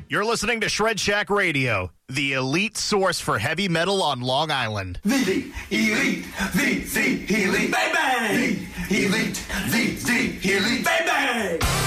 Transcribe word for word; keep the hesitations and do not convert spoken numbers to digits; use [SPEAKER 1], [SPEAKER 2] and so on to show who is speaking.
[SPEAKER 1] You're listening to Shred Shack Radio, the elite source for heavy metal on Long Island.
[SPEAKER 2] The, the elite, the, the elite, baby! The elite, the, the elite, baby!